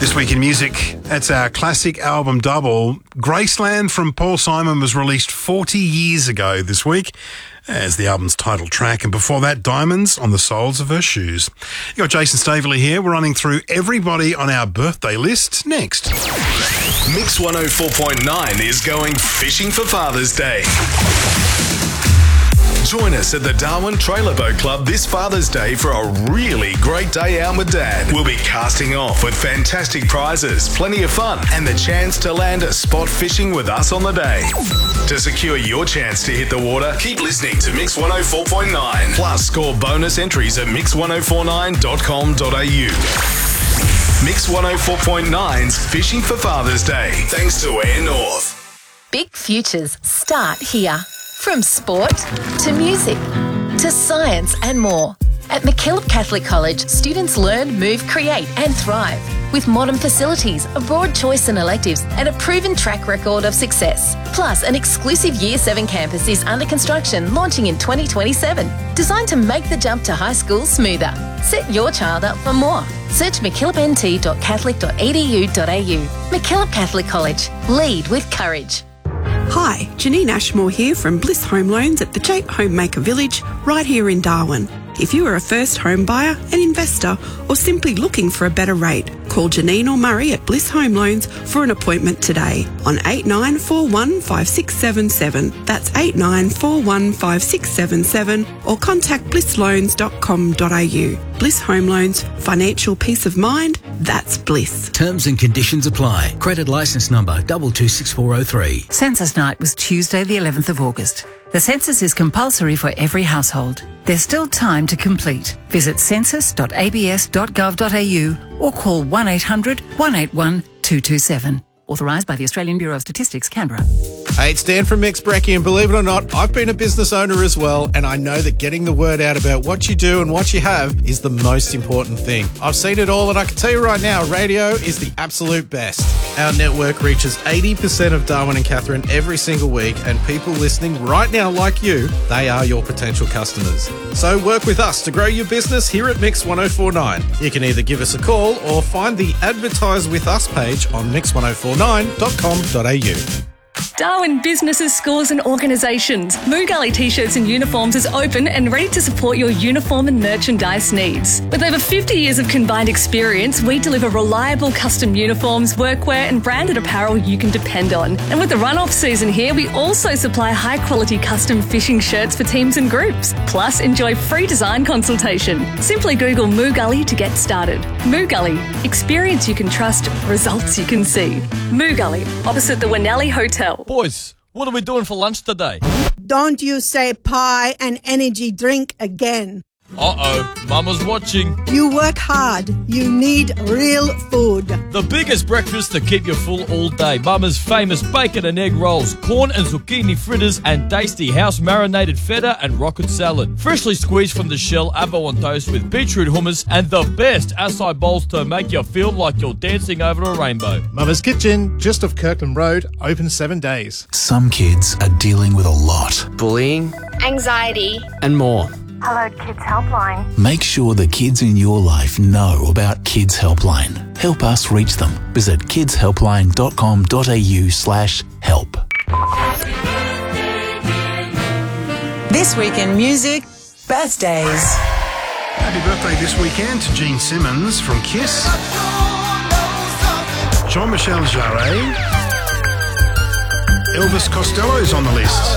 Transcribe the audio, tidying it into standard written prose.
This week in music, that's our classic album double. Graceland from Paul Simon was released 40 years ago this week as the album's title track, and before that, Diamonds on the Soles of Her Shoes. You got Jason Staveley here. We're running through everybody on our birthday list next. Mix 104.9 is going fishing for Father's Day. Join us at the Darwin Trailer Boat Club this Father's Day for a really great day out with Dad. We'll be casting off with fantastic prizes, plenty of fun, and the chance to land a spot fishing with us on the day. To secure your chance to hit the water, keep listening to Mix 104.9. Plus, score bonus entries at mix1049.com.au. Mix 104.9's Fishing for Father's Day. Thanks to Air North. Big futures start here. From sport to music to science and more. At MacKillop Catholic College, students learn, move, create and thrive. With modern facilities, a broad choice in electives and a proven track record of success. Plus, an exclusive Year 7 campus is under construction, launching in 2027. Designed to make the jump to high school smoother. Set your child up for more. Search mckillopnt.catholic.edu.au. MacKillop Catholic College. Lead with courage. Hi, Janine Ashmore here from Bliss Home Loans at the Jape Homemaker Village, right here in Darwin. If you are a first home buyer, an investor, or simply looking for a better rate, call Janine or Murray at Bliss Home Loans for an appointment today on 89415677. That's 89415677, or contact blissloans.com.au. Bliss Home Loans, financial peace of mind, that's bliss. Terms and conditions apply. Credit licence number 226403. Census night was Tuesday the 11th of August. The census is compulsory for every household. There's still time to complete. Visit census.abs.gov.au or call 1800 181 227. Authorised by the Australian Bureau of Statistics, Canberra. Hey, it's Dan from Mix Brecky, and believe it or not, I've been a business owner as well, and I know that getting the word out about what you do and what you have is the most important thing. I've seen it all, and I can tell you right now, radio is the absolute best. Our network reaches 80% of Darwin and Katherine every single week, and people listening right now like you, they are your potential customers. So work with us to grow your business here at Mix 104.9. You can either give us a call or find the Advertise With Us page on mix1049.com.au. Darwin businesses, schools and organisations. Moo Gully T-shirts and uniforms is open and ready to support your uniform and merchandise needs. With over 50 years of combined experience, we deliver reliable custom uniforms, workwear and branded apparel you can depend on. And with the run-off season here, we also supply high-quality custom fishing shirts for teams and groups. Plus, enjoy free design consultation. Simply Google Moo Gully to get started. Moo Gully. Experience you can trust, results you can see. Moo Gully, opposite the Winnelli Hotel. Boys, what are we doing for lunch today? Don't you say pie and energy drink again. Uh-oh, Mama's watching. You work hard. You need real food. The biggest breakfast to keep you full all day. Mama's famous bacon and egg rolls, corn and zucchini fritters, and tasty house-marinated feta and rocket salad. Freshly squeezed from the shell, avo on toast with beetroot hummus, and the best acai bowls to make you feel like you're dancing over a rainbow. Mama's Kitchen, just off Kirkland Road, open 7 days. Some kids are dealing with a lot. Bullying, anxiety, and more. Hello Kids Helpline. Make sure the kids in your life know about Kids Helpline. Help us reach them. Visit kidshelpline.com.au/help. This week in music, birthdays. Happy birthday this weekend to Gene Simmons from Kiss, Jean-Michel Jarre, Elvis Costello's on the list.